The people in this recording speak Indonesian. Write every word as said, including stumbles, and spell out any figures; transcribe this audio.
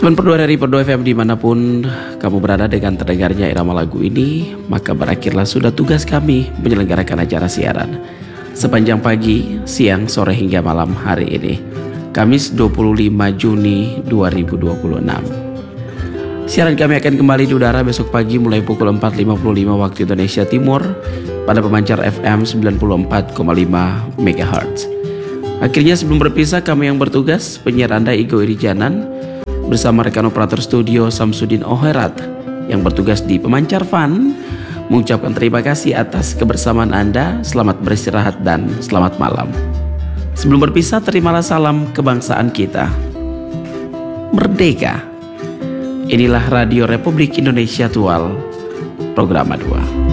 Teman Perdoa dari Perdoa F M dimanapun kamu berada dengan terdengarnya irama lagu ini, maka berakhirlah sudah tugas kami menyelenggarakan acara siaran sepanjang pagi, siang, sore hingga malam hari ini, Kamis dua puluh lima Juni dua ribu dua puluh enam. Siaran kami akan kembali di udara besok pagi mulai pukul empat lima puluh lima waktu Indonesia Timur pada pemancar F M sembilan puluh empat koma lima megahertz. Akhirnya sebelum berpisah, kami yang bertugas, penyiar Anda Igo Irijanan bersama rekan operator studio Samsudin Oherat yang bertugas di pemancar Fun, mengucapkan terima kasih atas kebersamaan Anda. Selamat beristirahat dan selamat malam. Sebelum berpisah, terimalah salam kebangsaan kita. Merdeka. Inilah Radio Republik Indonesia Tual, Programa dua.